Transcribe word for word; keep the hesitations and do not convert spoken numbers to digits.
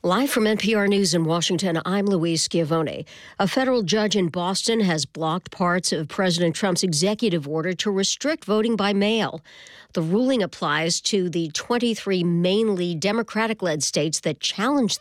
Live from N P R News in Washington, I'm Louise Schiavone. A federal judge in Boston has blocked parts of President Trump's executive order to restrict voting by mail. The ruling applies to the twenty-three mainly Democratic-led states that challenged